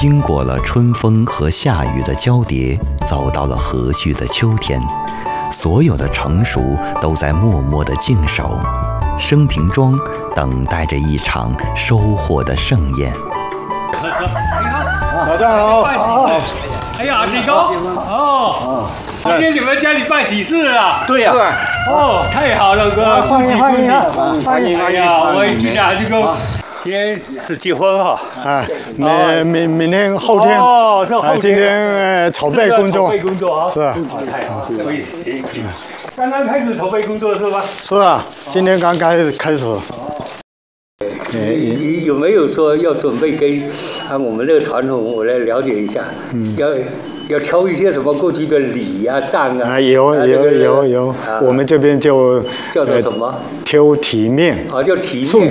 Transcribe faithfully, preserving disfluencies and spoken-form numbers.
经过了春风和夏雨的交叠，走到了和煦的秋天，所有的成熟都在默默地静守，生平庄等待着一场收获的盛宴。 早上好。 哎呀，李高哦，今天你们家里办喜事啊？ 对呀。 哦，太好了，哥， 欢迎欢迎欢迎！哎呀，我一听啊，这个今天是结婚哈。 啊，明明明天后天。 哦，是后天。 今天筹备工作。 筹备工作啊。 是啊。 太好，可以，行行。刚刚开始筹备工作是吧？ 是啊，今天刚开始开始。 你有没有说要准备跟按我们这个传统，我来了解一下？嗯，要要挑一些什么过去的礼啊、蛋啊？ 啊，有有有有，我们这边就叫做什么？ 挑体面。 啊，叫体面。